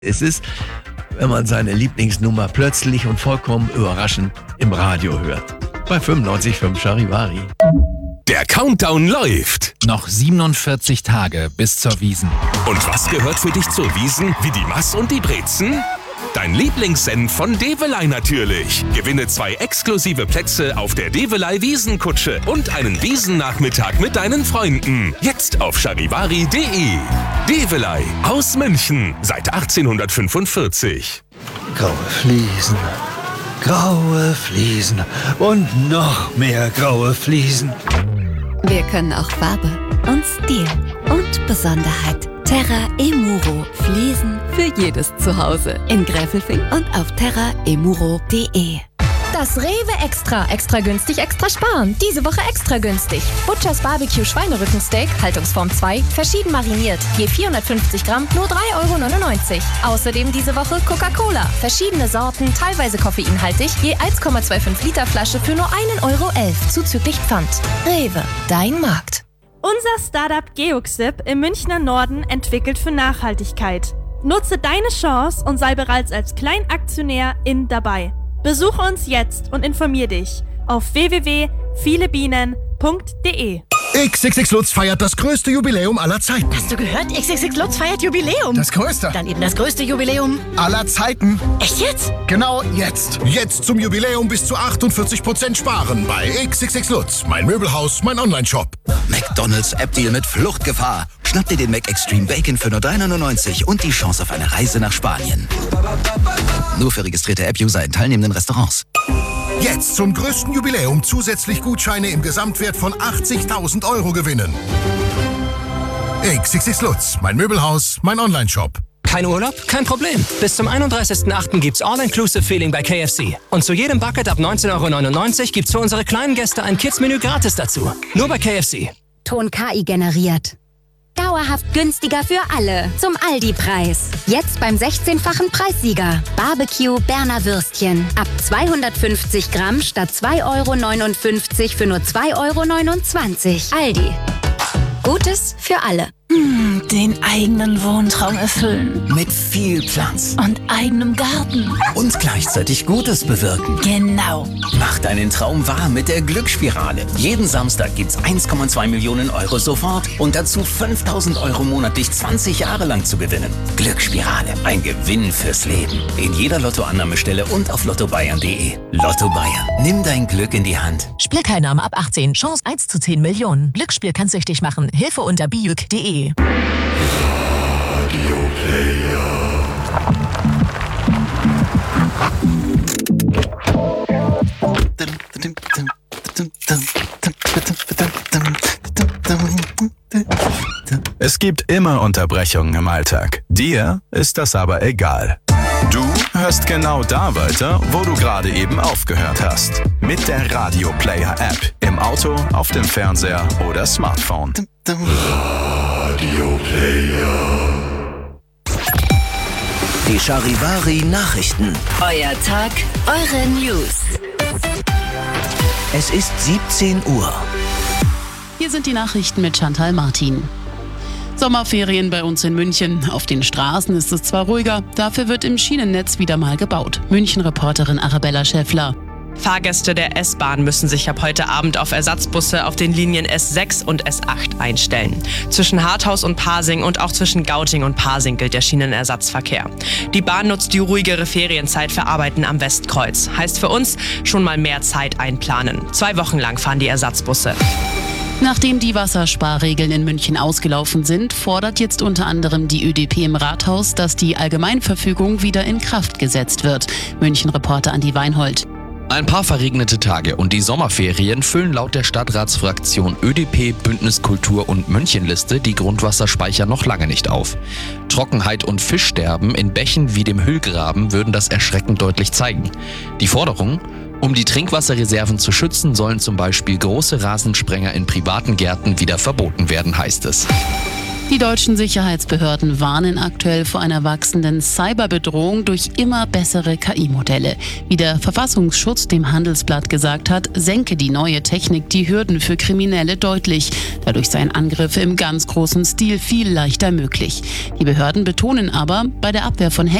Es ist, wenn man seine Lieblingsnummer plötzlich und vollkommen überraschend im Radio hört. Bei 95.5 Charivari. Der Countdown läuft. Noch 47 Tage bis zur Wiesn. Und was gehört für dich zur Wiesn? Wie die Mass und die Brezen? Dein Lieblingssenf von Develey natürlich. Gewinne 2 exklusive Plätze auf der Develey Wiesenkutsche und einen Wiesennachmittag mit deinen Freunden. Jetzt auf charivari.de. Develey aus München seit 1845. Graue Fliesen und noch mehr graue Fliesen. Wir können auch Farbe und Stil und Besonderheit. Terra Emuro. Fliesen für jedes Zuhause. In Gräfelfing und auf terraemuro.de. Das Rewe Extra günstig, extra sparen. Diese Woche extra günstig. Butchers Barbecue Schweinerückensteak, Haltungsform 2, verschieden mariniert. Je 450 Gramm, nur 3,99 €. Außerdem diese Woche Coca-Cola. Verschiedene Sorten, teilweise koffeinhaltig. Je 1,25 Liter Flasche für nur 1,11 € zuzüglich Pfand. Rewe, dein Markt. Unser Startup Geoxip im Münchner Norden entwickelt für Nachhaltigkeit. Nutze deine Chance und sei bereits als Kleinaktionär dabei. Besuche uns jetzt und informier dich auf www.vielebienen.de. XXX Lutz feiert das größte Jubiläum aller Zeiten. Hast du gehört? XXX Lutz feiert Jubiläum. Das größte. Dann eben das größte Jubiläum aller Zeiten. Echt jetzt? Genau jetzt. Jetzt zum Jubiläum bis zu 48% sparen bei XXX Lutz. Mein Möbelhaus, mein Online-Shop. McDonald's App-Deal mit Fluchtgefahr. Schnapp dir den Extreme Bacon für nur 3,99 € und die Chance auf eine Reise nach Spanien. Nur für registrierte App-User in teilnehmenden Restaurants. Jetzt zum größten Jubiläum zusätzlich Gutscheine im Gesamtwert von 80.000 € gewinnen. XXX Lutz, mein Möbelhaus, mein Online-Shop. Kein Urlaub? Kein Problem. Bis zum 31.08. gibt's All-Inclusive-Feeling bei KFC. Und zu jedem Bucket ab 19,99 € gibt's für unsere kleinen Gäste ein Kids-Menü gratis dazu. Nur bei KFC. Ton KI generiert. Dauerhaft günstiger für alle. Zum Aldi-Preis. Jetzt beim 16-fachen Preissieger. Barbecue Berner Würstchen. Ab 250 Gramm statt 2,59 € für nur 2,29 €. Aldi. Gutes für alle. Den eigenen Wohntraum erfüllen. Mit viel Platz. Und eigenem Garten. Und gleichzeitig Gutes bewirken. Genau. Mach deinen Traum wahr mit der Glücksspirale. Jeden Samstag gibt's 1,2 Millionen € sofort und dazu 5.000 € monatlich 20 Jahre lang zu gewinnen. Glücksspirale. Ein Gewinn fürs Leben. In jeder Lottoannahmestelle und auf lottobayern.de. Lotto Bayern. Nimm dein Glück in die Hand. Spielteilnahme ab 18. Chance 1 zu 10 Millionen. Glücksspiel kann süchtig machen. Hilfe unter biuk.de. Radio Player. Es gibt immer Unterbrechungen im Alltag. Dir ist das aber egal. Du hörst genau da weiter, wo du gerade eben aufgehört hast. Mit der Radio Player App. Im Auto, auf dem Fernseher oder Smartphone. Radio Player. Die Charivari Nachrichten. Euer Tag, eure News. Es ist 17 Uhr. Hier sind die Nachrichten mit Chantal Martin. Sommerferien bei uns in München. Auf den Straßen ist es zwar ruhiger, dafür wird im Schienennetz wieder mal gebaut. München-Reporterin Arabella Schäffler. Fahrgäste der S-Bahn müssen sich ab heute Abend auf Ersatzbusse auf den Linien S6 und S8 einstellen. Zwischen Harthaus und Pasing und auch zwischen Gauting und Pasing gilt der Schienenersatzverkehr. Die Bahn nutzt die ruhigere Ferienzeit für Arbeiten am Westkreuz. Heißt für uns, schon mal mehr Zeit einplanen. 2 Wochen lang fahren die Ersatzbusse. Nachdem die Wassersparregeln in München ausgelaufen sind, fordert jetzt unter anderem die ÖDP im Rathaus, dass die Allgemeinverfügung wieder in Kraft gesetzt wird. München-Reporter Andi Weinhold. Ein paar verregnete Tage und die Sommerferien füllen laut der Stadtratsfraktion ÖDP, Bündnis Kultur und Münchenliste die Grundwasserspeicher noch lange nicht auf. Trockenheit und Fischsterben in Bächen wie dem Hüllgraben würden das erschreckend deutlich zeigen. Die Forderung: Um die Trinkwasserreserven zu schützen, sollen zum Beispiel große Rasensprenger in privaten Gärten wieder verboten werden, heißt es. Die deutschen Sicherheitsbehörden warnen aktuell vor einer wachsenden Cyberbedrohung durch immer bessere KI-Modelle. Wie der Verfassungsschutz dem Handelsblatt gesagt hat, senke die neue Technik die Hürden für Kriminelle deutlich. Dadurch seien Angriffe im ganz großen Stil viel leichter möglich. Die Behörden betonen aber, bei der Abwehr von